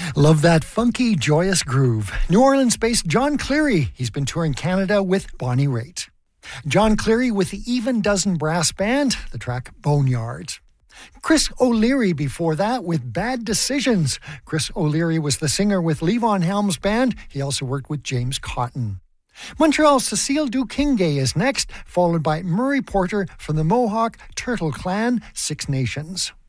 Love that funky, joyous groove. New Orleans-based John Cleary. He's been touring Canada with Bonnie Raitt. John Cleary with the Even Dozen Brass Band, the track Boneyard. Chris O'Leary before that with Bad Decisions. Chris O'Leary was the singer with Levon Helm's band. He also worked with James Cotton. Montreal's Cecile Dukingay is next, followed by Murray Porter from the Mohawk Turtle Clan, Six Nations.